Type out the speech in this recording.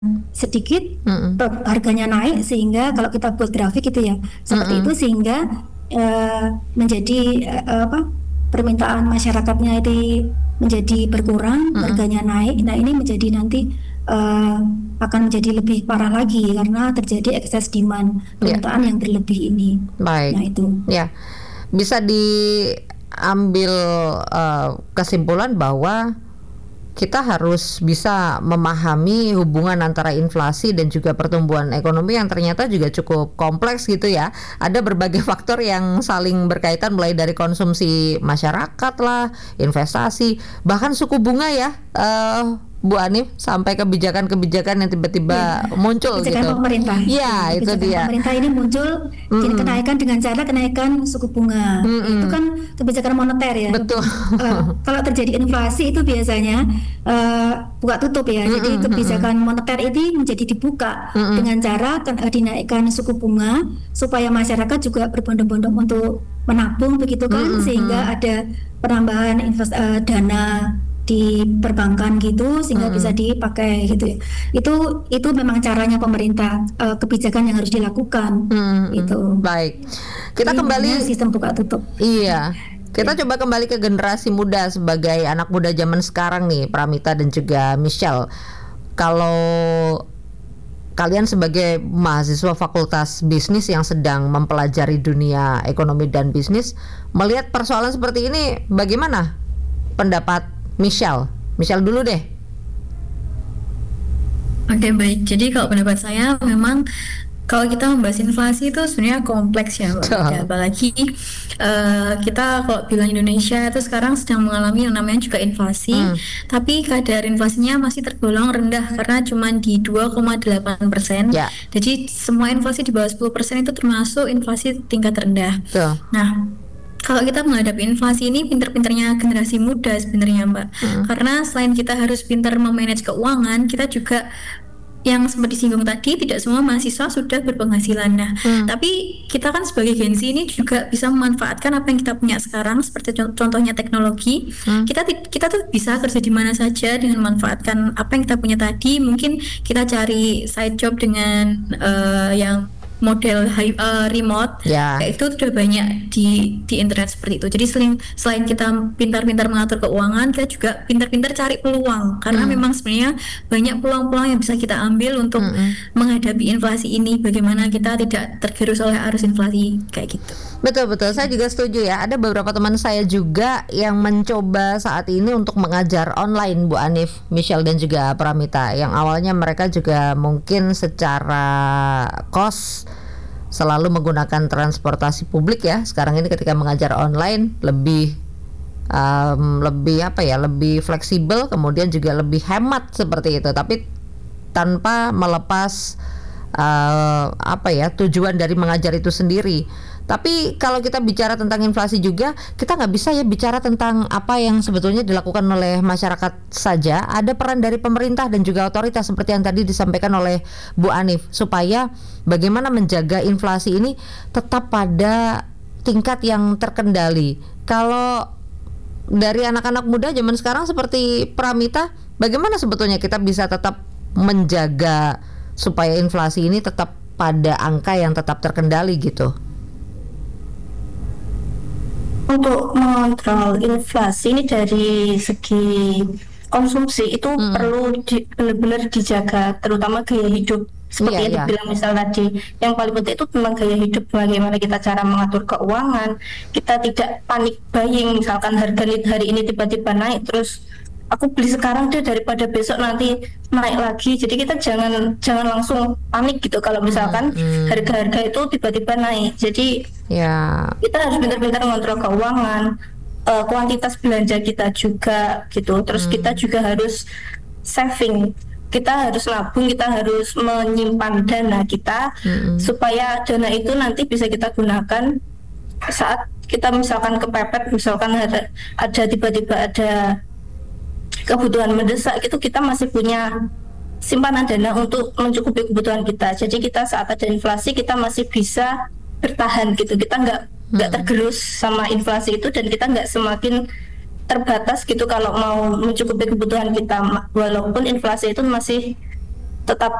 sedikit, Mm-mm. harganya naik, sehingga kalau kita buat grafik itu ya seperti itu, Mm-mm. sehingga menjadi apa, permintaan masyarakatnya itu menjadi berkurang, Mm-mm. harganya naik. Nah, ini menjadi nanti eh, akan menjadi lebih parah lagi karena terjadi excess demand, Ya, permintaan yang berlebih ini. Nah, baik. itu. Ya, bisa diambil kesimpulan bahwa kita harus bisa memahami hubungan antara inflasi dan juga pertumbuhan ekonomi yang ternyata juga cukup kompleks gitu ya. Ada berbagai faktor yang saling berkaitan, mulai dari konsumsi masyarakat lah, investasi, bahkan suku bunga ya, Bu Anif, sampai kebijakan-kebijakan yang tiba-tiba Ya, muncul kebijakan gitu. pemerintah. Ya, Ya, itu kebijakan dia. pemerintah ini muncul Mm-mm. kenaikan dengan cara kenaikan suku bunga. Itu Mm-mm. kan kebijakan moneter ya. Betul. Kalau terjadi inflasi itu biasanya eh, buka tutup ya. Jadi Mm-mm. Mm-mm. kebijakan moneter ini menjadi dibuka Mm-mm. dengan cara dinaikkan suku bunga supaya masyarakat juga berbondong-bondong untuk menabung begitu kan, Mm-mm. sehingga Mm-mm. ada penambahan dana di perbankan gitu sehingga bisa Mm-mm. dipakai gitu ya. Itu memang caranya pemerintah, kebijakan yang harus dilakukan Mm-mm. itu. Baik, kita Jadi namanya kembali. sistem buka tutup. Iya, Ya. kita coba kembali ke generasi muda sebagai anak muda zaman sekarang nih, Pramita dan juga Michelle. Kalau kalian sebagai mahasiswa Fakultas Bisnis yang sedang mempelajari dunia ekonomi dan bisnis, melihat persoalan seperti ini, bagaimana pendapat Michelle? Michelle dulu deh. Oke, baik. Jadi kalau pendapat saya memang kalau kita membahas inflasi itu sebenarnya kompleks ya Mbak Mega. Betul. Apalagi kita kalau bilang Indonesia itu sekarang sedang mengalami yang namanya juga inflasi, Hmm, tapi kadar inflasinya masih tergolong rendah karena cuma di 2,8%. ya, Jadi semua inflasi di bawah 10% itu termasuk inflasi tingkat rendah. betul. Nah, kalau kita menghadapi inflasi ini pinter-pinternya generasi muda sebenarnya Mbak. Hmm, Karena selain kita harus pintar memanage keuangan, kita juga yang sempat disinggung tadi tidak semua mahasiswa sudah berpenghasilan. Nah, hmm, tapi kita kan sebagai Gen Z ini juga bisa memanfaatkan apa yang kita punya sekarang seperti contohnya teknologi. hmm. Kita tuh bisa kerja di mana saja dengan memanfaatkan apa yang kita punya tadi. Mungkin kita cari side job dengan yang model remote Ya. kayak itu sudah banyak di internet seperti itu. Jadi selain kita pintar-pintar mengatur keuangan, kita juga pintar-pintar cari peluang karena Hmm, memang sebenarnya banyak peluang-peluang yang bisa kita ambil untuk hmm. menghadapi inflasi ini. Bagaimana kita tidak tergerus oleh arus inflasi kayak gitu. Betul betul, saya juga setuju ya. Ada beberapa teman saya juga yang mencoba saat ini untuk mengajar online, Bu Anif, Michelle dan juga Pramita. Yang awalnya mereka juga mungkin secara kos selalu menggunakan transportasi publik ya. Sekarang ini ketika mengajar online lebih apa ya, lebih fleksibel, kemudian juga lebih hemat seperti itu. Tapi tanpa melepas apa ya, tujuan dari mengajar itu sendiri. Tapi kalau kita bicara tentang inflasi juga, kita nggak bisa ya bicara tentang apa yang sebetulnya dilakukan oleh masyarakat saja. Ada peran dari pemerintah dan juga otoritas seperti yang tadi disampaikan oleh Bu Anif, supaya bagaimana menjaga inflasi ini tetap pada tingkat yang terkendali. Kalau dari anak-anak muda zaman sekarang seperti Pramita, bagaimana sebetulnya kita bisa tetap menjaga supaya inflasi ini tetap pada angka yang tetap terkendali gitu? Untuk mengontrol inflasi ini dari segi konsumsi itu Hmm, perlu benar-benar dijaga, terutama gaya hidup. iya Seperti yang iya. dibilang misal tadi, yang paling penting itu memang gaya hidup, bagaimana kita cara mengatur keuangan, kita tidak panik buying, misalkan harga hari ini tiba-tiba naik, terus aku beli sekarang deh daripada besok nanti naik lagi. Jadi kita jangan jangan langsung panik gitu kalau Hmm, misalkan hmm, harga-harga itu tiba-tiba naik. Jadi ya. kita harus benar-benar mengontrol keuangan, kuantitas belanja kita juga gitu. Terus kita Hmm, juga harus saving, kita harus nabung, kita harus menyimpan dana kita hmm, supaya dana itu nanti bisa kita gunakan saat kita misalkan kepepet, misalkan ada tiba-tiba ada kebutuhan mendesak gitu, kita masih punya simpanan dana untuk mencukupi kebutuhan kita. Jadi kita saat ada inflasi kita masih bisa bertahan gitu. Kita nggak hmm. tergerus sama inflasi itu, dan kita nggak semakin terbatas gitu kalau mau mencukupi kebutuhan kita, walaupun inflasi itu masih tetap